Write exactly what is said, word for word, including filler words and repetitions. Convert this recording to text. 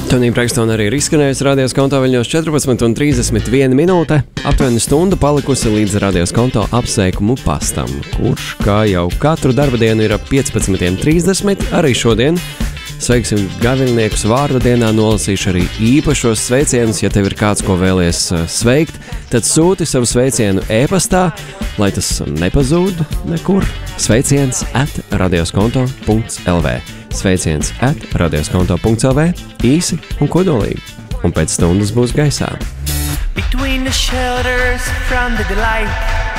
Tonija Brekstona arī ir izskanējusi radios konto viļņos četrpadsmit un trīsdesmit viena minūte. Aptuveni stunda palikusi līdz radios konto apsveikumu pastam, kurš, kā jau katru darba dienu, ir ap piecpadsmit trīsdesmit. Arī šodien sveiksim gaviļniekus vārda dienā, nolasīšu arī īpašos sveicienus. Ja tev ir kāds, ko vēlies sveikt, tad sūti savu sveicienu e-pastā, lai tas nepazūd nekur. Sveiciens at radioskonto punkts lv. Sveiciens at radioskonto punkts lv. Īsi un kodolīgi. Un pēc stundas būs gaisā. Between the shelters from the delight